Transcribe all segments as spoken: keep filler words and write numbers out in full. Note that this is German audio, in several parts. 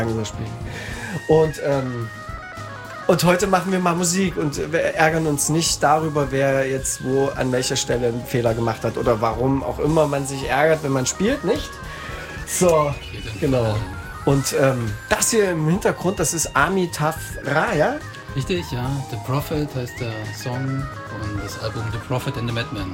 überspielen. Und, ähm, und heute machen wir mal Musik und wir ärgern uns nicht darüber, wer jetzt wo an welcher Stelle einen Fehler gemacht hat oder warum auch immer man sich ärgert, wenn man spielt, nicht? So, genau. Und ähm, das hier im Hintergrund, das ist Amitav Ra, ja? Richtig, ja. The Prophet heißt der Song und das Album The Prophet and the Madman.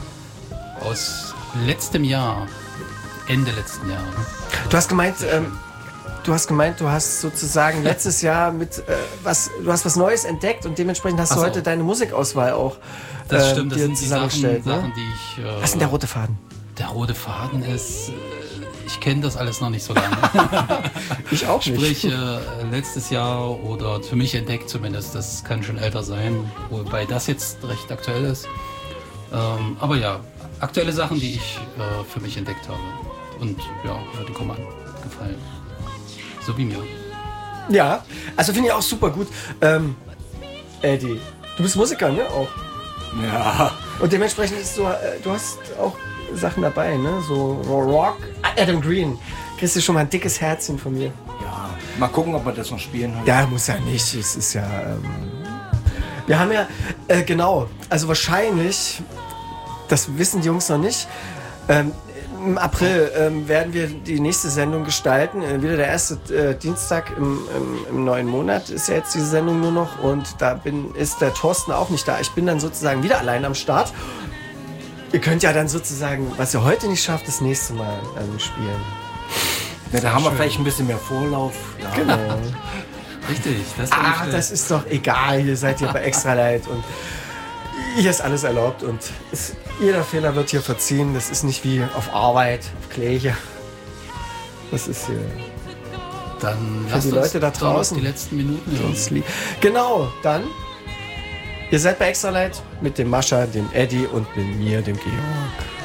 Aus letztem Jahr, Ende letzten Jahres. Du hast gemeint, ähm, du hast gemeint, du hast sozusagen letztes Jahr mit äh, was, du hast was Neues entdeckt und dementsprechend hast Ach du so. heute deine Musikauswahl auch äh, Das stimmt, das dir sind die Sachen, zusammengestellt. Sachen Ne? die ich... Äh, Was ist denn der rote Faden? Der rote Faden ist... Äh, ich kenne das alles noch nicht so lange. Ich auch nicht. Sprich, äh, letztes Jahr oder für mich entdeckt zumindest, das kann schon älter sein, wobei das jetzt recht aktuell ist. Ähm, aber ja, aktuelle Sachen, die ich äh, für mich entdeckt habe. Und ja, die kommen an, gefallen. So wie mir. Ja, also finde ich auch super gut. Ähm, Eddie, du bist Musiker, ne? Auch. Ja. Und dementsprechend ist du, äh, du hast auch Sachen dabei, ne? So Rock. Adam Green. Kriegst du schon mal ein dickes Herzchen von mir. Ja. Mal gucken, ob wir das noch spielen heute. Ja, muss ja nicht. Es ist ja. Ähm, wir haben ja, äh, genau, also wahrscheinlich, das wissen die Jungs noch nicht, ähm, im April ähm, werden wir die nächste Sendung gestalten. Äh, wieder der erste äh, Dienstag im, im, im neuen Monat ist ja jetzt diese Sendung nur noch. Und da bin, ist der Thorsten auch nicht da. Ich bin dann sozusagen wieder allein am Start. Ihr könnt ja dann sozusagen, was ihr heute nicht schafft, das nächste Mal ähm, spielen. Ja, da haben wir vielleicht ein bisschen mehr Vorlauf. Ja. Genau. Richtig, das Ah, das ist doch egal. Hier seid ihr bei Extra Light und hier ist alles erlaubt und es, jeder Fehler wird hier verziehen. Das ist nicht wie auf Arbeit, auf Kläge. Das ist hier Dann für lasst die uns Leute da doch noch draußen. die letzten Minuten hören. Uns lieb. Genau, dann. Ihr seid bei Extra Light mit dem Mascha, dem Eddie und mit mir, dem Georg.